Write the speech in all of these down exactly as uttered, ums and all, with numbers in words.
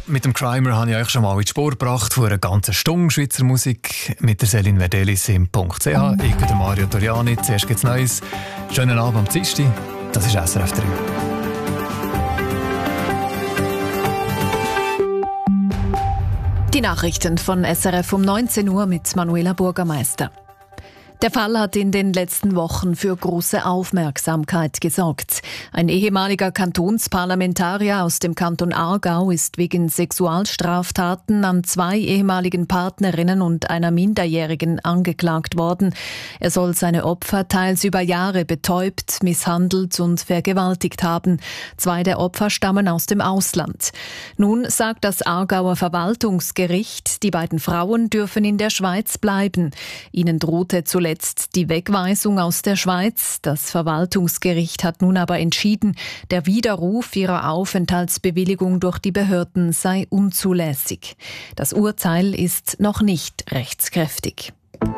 mit dem Crimer habe ich euch schon mal in die Spur gebracht von einer ganzen Stunde Schweizer Musik mit der Céline Verdelis im Punkt C H. Ich bin der Mario Toriani. Zuerst gibt's Neues. Schönen Abend am Dienstag. Das ist S R F drei. Die Nachrichten von S R F um neunzehn Uhr mit Manuela Bürgermeister. Der Fall hat in den letzten Wochen für große Aufmerksamkeit gesorgt. Ein ehemaliger Kantonsparlamentarier aus dem Kanton Aargau ist wegen Sexualstraftaten an zwei ehemaligen Partnerinnen und einer Minderjährigen angeklagt worden. Er soll seine Opfer teils über Jahre betäubt, misshandelt und vergewaltigt haben. Zwei der Opfer stammen aus dem Ausland. Nun sagt das Aargauer Verwaltungsgericht, die beiden Frauen dürfen in der Schweiz bleiben. Ihnen drohte zuletzt die Wegweisung aus der Schweiz. Das Verwaltungsgericht hat nun aber entschieden, der Widerruf ihrer Aufenthaltsbewilligung durch die Behörden sei unzulässig. Das Urteil ist noch nicht rechtskräftig.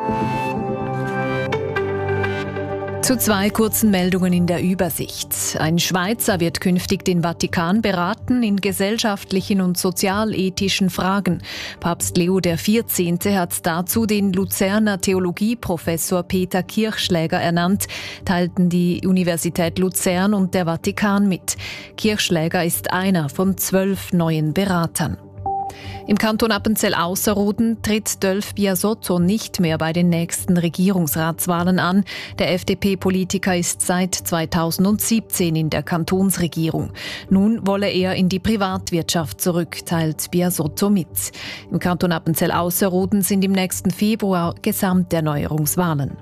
Zu zwei kurzen Meldungen in der Übersicht. Ein Schweizer wird künftig den Vatikan beraten in gesellschaftlichen und sozialethischen Fragen. Papst Leo der vierzehnte hat dazu den Luzerner Theologieprofessor Peter Kirchschläger ernannt, teilten die Universität Luzern und der Vatikan mit. Kirchschläger ist einer von zwölf neuen Beratern. Im Kanton Appenzell-Ausserrhoden tritt Dölf Biasotto nicht mehr bei den nächsten Regierungsratswahlen an. Der F D P-Politiker ist seit zweitausendsiebzehn in der Kantonsregierung. Nun wolle er in die Privatwirtschaft zurück, teilt Biasotto mit. Im Kanton Appenzell-Ausserrhoden sind im nächsten Februar Gesamterneuerungswahlen.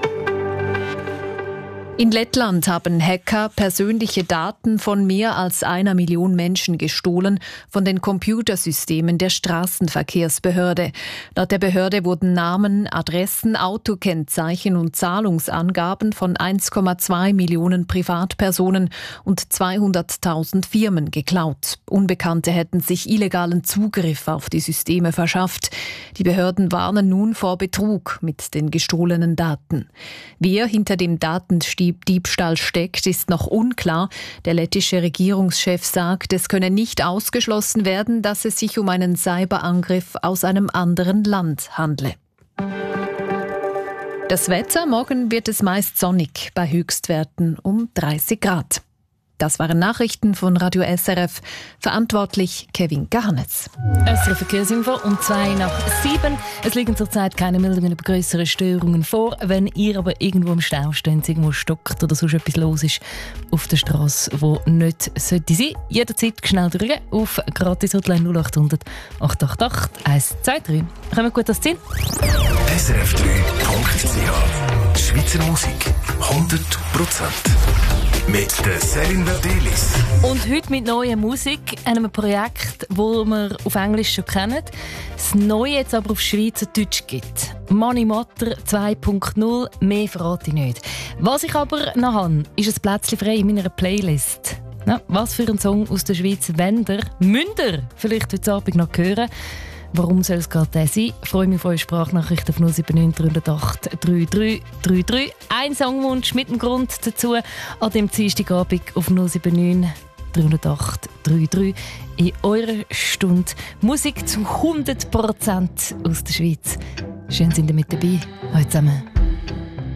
In Lettland haben Hacker persönliche Daten von mehr als einer Million Menschen gestohlen von den Computersystemen der Straßenverkehrsbehörde. Laut der Behörde wurden Namen, Adressen, Autokennzeichen und Zahlungsangaben von eins Komma zwei Millionen Privatpersonen und zweihunderttausend Firmen geklaut. Unbekannte hätten sich illegalen Zugriff auf die Systeme verschafft. Die Behörden warnen nun vor Betrug mit den gestohlenen Daten. Wer hinter dem Datendiebstahl Diebstahl steckt, ist noch unklar. Der lettische Regierungschef sagt, es könne nicht ausgeschlossen werden, dass es sich um einen Cyberangriff aus einem anderen Land handle. Das Wetter, morgen wird es meist sonnig, bei Höchstwerten um dreißig Grad. Das waren Nachrichten von Radio S R F. Verantwortlich Kevin Garnetz. S R F Verkehrsinfo um zwei nach sieben. Es liegen zurzeit keine Meldungen über grössere Störungen vor. Wenn ihr aber irgendwo im Stau steht, irgendwo stockt oder sonst etwas los ist auf der Straße, wo nicht sollte sein, jederzeit schnell drücken auf gratis Hotline null acht hundert acht acht acht eins zwei drei. Kommen wir gut ans Ziel? S R F drei Punkt C H Schweizer Musik hundert Prozent mit der Céline Verdelis. Und heute mit neuer Musik, einem Projekt, das wir auf Englisch schon kennen, das Neue jetzt aber auf Schweizerdeutsch gibt. Money Matter zwei Punkt null, mehr verrate ich nicht. Was ich aber noch habe, ist ein Plätzchen frei in meiner Playlist. Na, was für ein Song aus der Schweiz wollt ihr, müsst ihr vielleicht heute Abend noch hören? Warum soll es gerade der sein? Ich freue mich auf eure Sprachnachricht auf null sieben neun drei null acht drei drei drei drei. Ein Songwunsch mit dem Grund dazu an dem Dienstagabend auf null sieben neun drei null acht drei drei in eurer Stunde Musik zu hundert Prozent aus der Schweiz. Schön sind ihr mit dabei. Heute zusammen.